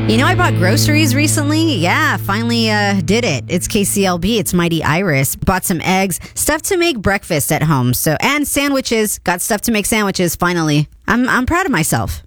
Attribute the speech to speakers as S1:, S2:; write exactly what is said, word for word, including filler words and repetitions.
S1: You know, I bought groceries recently. Yeah, finally uh, did it. It's K C L B. It's Mighty Iris. Bought some eggs, stuff to make breakfast at home. So, and sandwiches. Got stuff to make sandwiches. Finally, I'm I'm proud of myself.